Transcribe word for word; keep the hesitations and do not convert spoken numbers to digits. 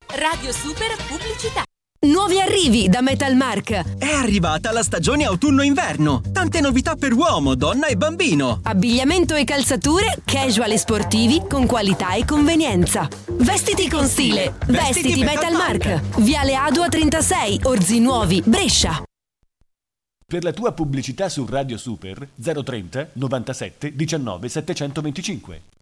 Radio Super Pubblicità. Nuovi arrivi da Metalmark. È arrivata la stagione autunno-inverno. Tante novità per uomo, donna e bambino. Abbigliamento e calzature casual e sportivi con qualità e convenienza. Vestiti con stile. Vestiti, Vestiti Metalmark. Metalmark. Viale Adua trentasei, Orzi Nuovi, Brescia. Per la tua pubblicità su Radio Super zero trenta novantasette diciannove settecentoventicinque.